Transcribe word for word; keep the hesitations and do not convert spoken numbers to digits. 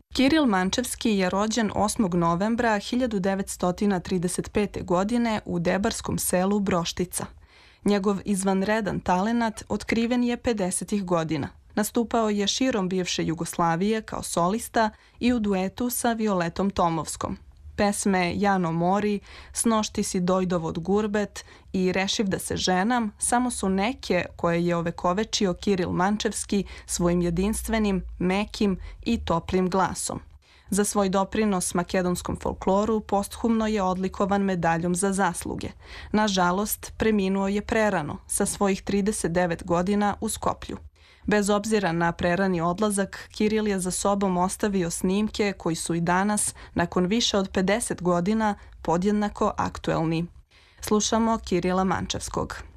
Kiril Mančevski je rođen osmog novembra hiljadu devetsto trideset pete. godine u debarskom selu Broštica. Njegov izvanredan talenat otkriven je pedesetih godina. Nastupao je širom bivše Jugoslavije kao solista i u duetu sa Violetom Tomovskom. Pesme Jano mori, Snošti si dojdovod gurbet i Rešiv da se ženam samo su neke koje je ovekovečio Kiril Mančevski svojim jedinstvenim, mekim i toplim glasom. Za svoj doprinos makedonskom folkloru posthumno je odlikovan medaljom za zasluge. Nažalost, preminuo je prerano, sa svojih trideset devet godina u Skoplju. Bez obzira na prerani odlazak, Kiril je za sobom ostavio snimke koji su i danas, nakon više od pedeset godina, podjednako aktuelni. Slušamo Kirila Mančevskog.